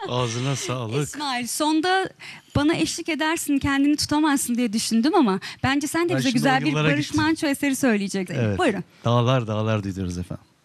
Ağzına sağlık. İsmail, sonda bana eşlik edersin, kendini tutamazsın diye düşündüm ama bence sen de Ben bize şimdi güzel o bir yıllara Barış gittim. Manço eseri söyleyeceksin. Evet. Buyurun. Dağlar dağlar duyuyoruz efendim.